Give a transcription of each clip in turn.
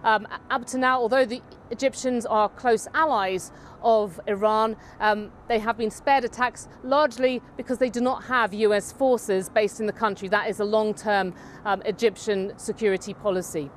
Up to now, although the Egyptians are close allies of Iran, they have been spared attacks largely because they do not have US forces based in the country. That is a long-term Egyptian security policy.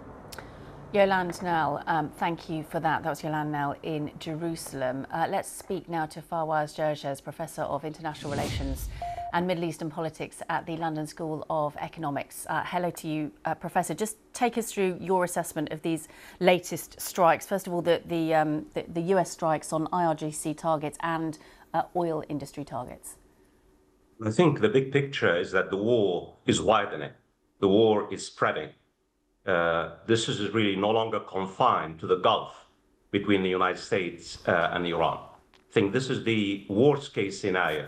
Yolande Knell, thank you for that. That was Yolande Knell in Jerusalem. Let's speak now to Fawaz Gerges, Professor of International Relations and Middle Eastern Politics at the London School of Economics. Hello to you, Professor. Just take us through your assessment of these latest strikes. First of all, the US strikes on IRGC targets and oil industry targets. I think the big picture is that the war is widening. The war is spreading. This is really no longer confined to the Gulf between the United States and Iran. I think this is the worst case scenario.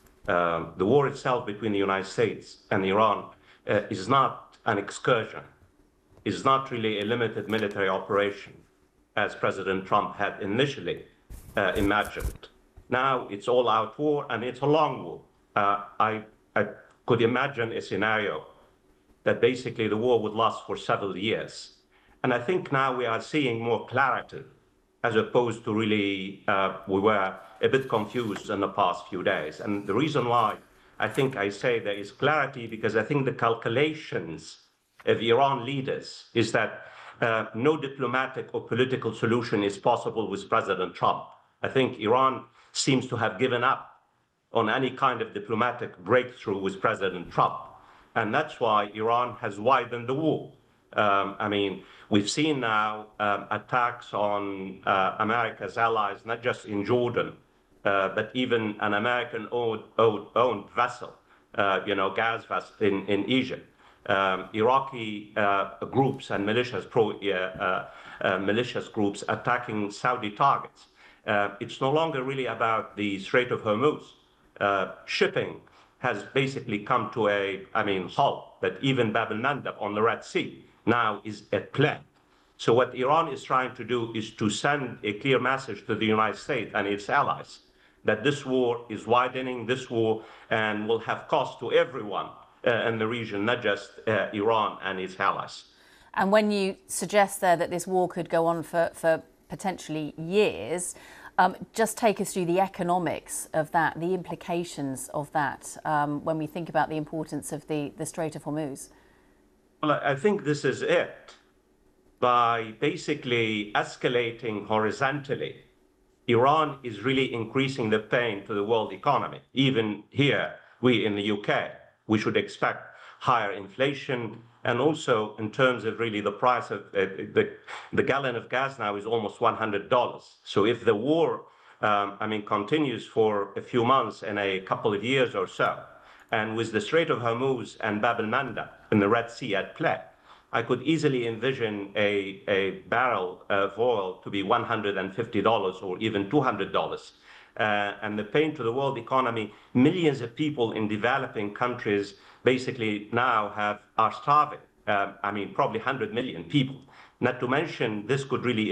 The war itself between the United States and Iran is not an excursion. It's not really a limited military operation, as President Trump had initially imagined. Now it's all-out war, and it's a long war. I could imagine a scenario that basically the war would last for several years. And I think now we are seeing more clarity, as opposed to really, we were a bit confused in the past few days. And the reason why I think I say there is clarity, because I think the calculations of Iran leaders is that no diplomatic or political solution is possible with President Trump. I think Iran seems to have given up on any kind of diplomatic breakthrough with President Trump. And that's why Iran has widened the war. I mean, we've seen now attacks on America's allies, not just in Jordan, but even an American-owned vessel, gas vessel in Egypt. Iraqi groups and militias, malicious groups attacking Saudi targets. It's no longer really about the Strait of Hormuz. Shipping has basically come to a halt, that even Bab el-Mandeb on the Red Sea now is at play. So what Iran is trying to do is to send a clear message to the United States and its allies that this war is widening, this war, and will have cost to everyone in the region, not just Iran and its allies. And when you suggest there that this war could go on for potentially years, just take us through the economics of that, the implications of that, when we think about the importance of the Strait of Hormuz. Well, I think this is it. By basically escalating horizontally, Iran is really increasing the pain to the world economy. Even here, we in the UK, we should expect higher inflation. And also in terms of really the price of the gallon of gas now is almost $100. So if the war, continues for a few months and a couple of years or so, and with the Strait of Hormuz and Bab el-Mandeb in the Red Sea at play, I could easily envision a barrel of oil to be $150 or even $200. And the pain to the world economy, millions of people in developing countries basically now are starving. Probably 100 million people. Not to mention, this could really,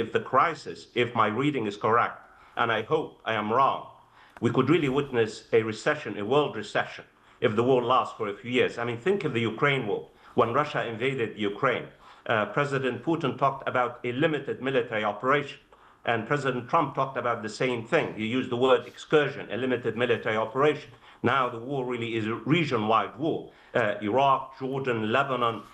if my reading is correct, and I hope I am wrong, we could really witness a recession, a world recession, if the war lasts for a few years. Think of the Ukraine war. When Russia invaded Ukraine, President Putin talked about a limited military operation. And President Trump talked about the same thing. He used the word excursion, a limited military operation. Now the war really is a region-wide war. Iraq, Jordan, Lebanon,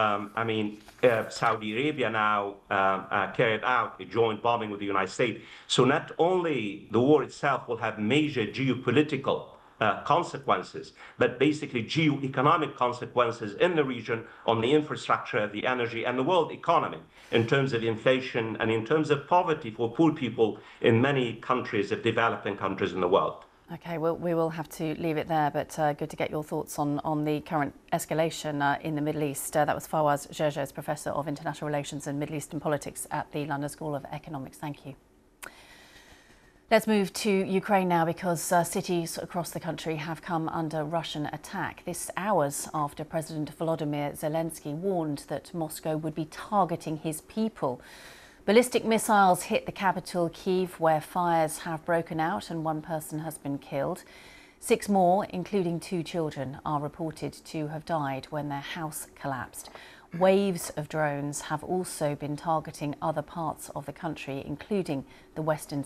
Saudi Arabia now carried out a joint bombing with the United States. So not only the war itself will have major geopolitical consequences, but basically geo-economic consequences in the region on the infrastructure, the energy, and the world economy in terms of inflation and in terms of poverty for poor people in many countries, of developing countries in the world. Okay, well, we will have to leave it there, but good to get your thoughts on the current escalation in the Middle East. That was Fawaz Gerges, Professor of International Relations and Middle Eastern Politics at the London School of Economics. Thank you. Let's move to Ukraine now, because cities across the country have come under Russian attack. This hours after President Volodymyr Zelensky warned that Moscow would be targeting his people. Ballistic missiles hit the capital, Kyiv, where fires have broken out and one person has been killed. 6 more, including 2 children, are reported to have died when their house collapsed. waves of drones have also been targeting other parts of the country, including the western